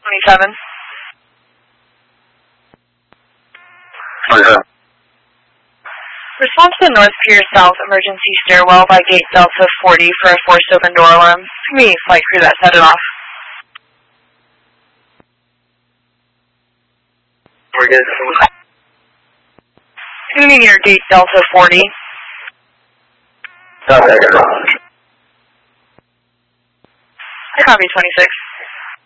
27. 27. Response to the North Pier South emergency stairwell by gate Delta 40 for a forced open door alarm. Me, flight crew that set it off. We're good. Tuning near gate Delta 40. Okay, good. I copy 26.